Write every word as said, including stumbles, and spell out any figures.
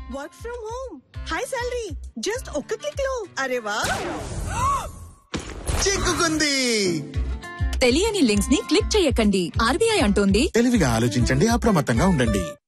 Work from home, high salary, just ఒక్క click లో. అరే వా, చిక్కుకుంది. తెలియని లింక్స్ ని క్లిక్ చేయకండి. ఆర్బీఐ అంటోంది తెలివిగా ఆలోచించండి, అప్రమత్తంగా ఉండండి.